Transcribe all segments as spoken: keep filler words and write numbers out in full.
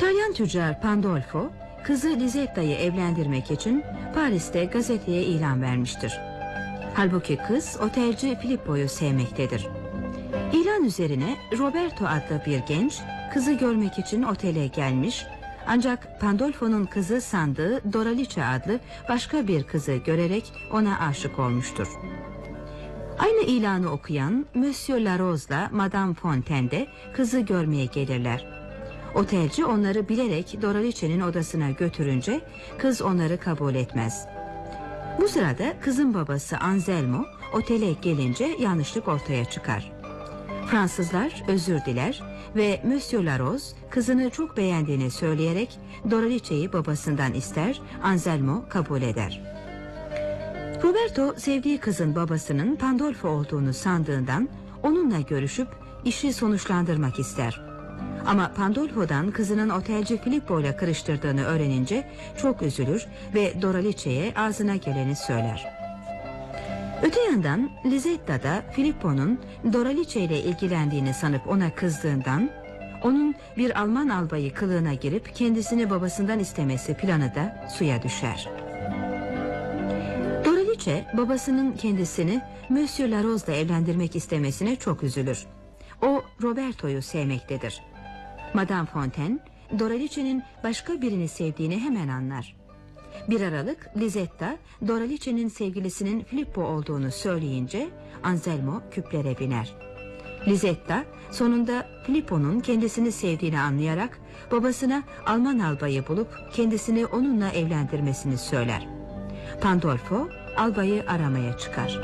İtalyan tüccar Pandolfo kızı Lisetta'yı evlendirmek için Paris'te gazeteye ilan vermiştir. Halbuki kız otelci Filippo'yu sevmektedir. İlan üzerine Roberto adlı bir genç kızı görmek için otele gelmiş, ancak Pandolfo'nun kızı sandığı Doralice adlı başka bir kızı görerek ona aşık olmuştur. Aynı ilanı okuyan Monsieur Larose'la Madame Fontaine de kızı görmeye gelirler. Otelci onları bilerek Doralice'nin odasına götürünce kız onları kabul etmez. Bu sırada kızın babası Anselmo otele gelince yanlışlık ortaya çıkar. Fransızlar özür diler ve Monsieur Larose kızını çok beğendiğini söyleyerek Doralice'yi babasından ister, Anselmo kabul eder. Roberto sevdiği kızın babasının Pandolfo olduğunu sandığından onunla görüşüp işi sonuçlandırmak ister. Ama Pandolfo'dan kızının otelci Filippo ile karıştırdığını öğrenince çok üzülür ve Doralice'ye ağzına geleni söyler. Öte yandan Lisetta da Filippo'nun Doralice ile ilgilendiğini sanıp ona kızdığından onun bir Alman albayı kılığına girip kendisini babasından istemesi planı da suya düşer. Doralice babasının kendisini Monsieur Larose'la evlendirmek istemesine çok üzülür. O Roberto'yu sevmektedir. Madame Fontaine Doralice'nin başka birini sevdiğini hemen anlar. Bir aralık Lisetta Doralice'nin sevgilisinin Filippo olduğunu söyleyince Anselmo küplere biner. Lisetta sonunda Filippo'nun kendisini sevdiğini anlayarak babasına Alman albayı bulup kendisini onunla evlendirmesini söyler. Pandolfo albayı aramaya çıkar.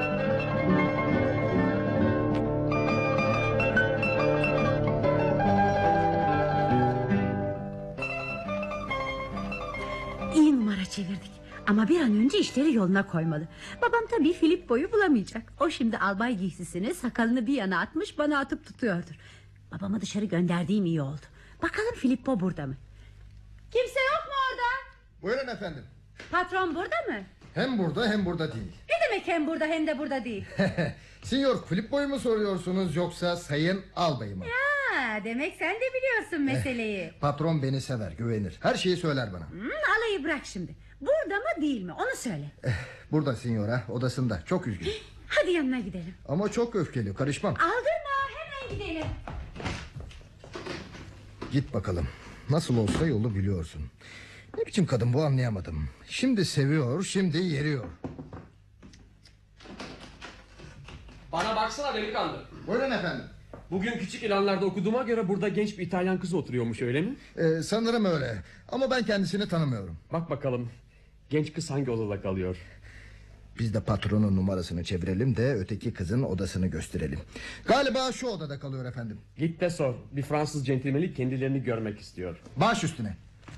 İyi numara çevirdik. Ama bir an önce işleri yoluna koymalı. Babam tabii Filippo'yu bulamayacak. O şimdi albay giysisini, sakalını bir yana atmış, bana atıp tutuyordur. Babamı dışarı gönderdiğim iyi oldu. Bakalım Filippo burada mı? Kimse yok mu orada? Buyurun efendim. Patron burada mı? Hem burada hem burada değil. Ne demek hem burada hem de burada değil? Sinyor Filippo'yu mu soruyorsunuz yoksa sayın albayı mı? Ya, demek sen de biliyorsun meseleyi. Patron beni sever, güvenir. Her şeyi söyler bana. Hmm, alayı bırak şimdi. Burada mı değil mi onu söyle. Eh, burada sinyora, odasında. Çok üzgün. Hadi yanına gidelim. Ama çok öfkeli, karışmam. Aldırma, hemen gidelim. Git bakalım. Nasıl olsa yolu biliyorsun. Ne biçim kadın bu, anlayamadım. Şimdi seviyor, şimdi yeriyor. Bana baksana delikanlı. Buyurun efendim. Bugün küçük ilanlarda okuduğuma göre burada genç bir İtalyan kızı oturuyormuş, öyle mi? Ee, sanırım öyle. Ama ben kendisini tanımıyorum. Bak bakalım, genç kız hangi odada kalıyor? Biz de patronun numarasını çevirelim de öteki kızın odasını gösterelim. Galiba şu odada kalıyor efendim. Git de sor. Bir Fransız centilmeni kendilerini görmek istiyor. Baş üstüne.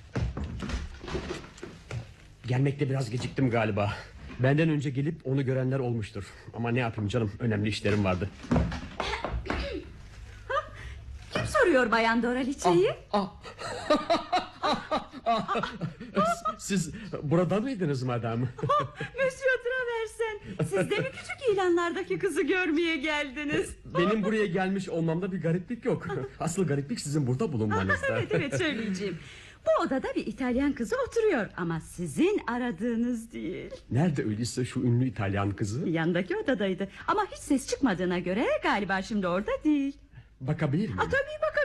Gelmekte biraz geciktim galiba. Benden önce gelip onu görenler olmuştur. Ama ne yapayım canım, önemli işlerim vardı. Kim soruyor Bayan Doralice'yi? Ah, ah. Siz burada mıydınız madam? Monsieur Traversen, siz de mi küçük ilanlardaki kızı görmeye geldiniz? Benim buraya gelmiş olmamda bir gariplik yok. Asıl gariplik sizin burada bulunmanızda. Evet evet söyleyeceğim. Bu odada bir İtalyan kızı oturuyor ama sizin aradığınız değil. Nerede öyleyse şu ünlü İtalyan kızı? Yandaki odadaydı ama hiç ses çıkmadığına göre galiba şimdi orada değil. Bakabilir miyim? Aa, tabii bakabilirim.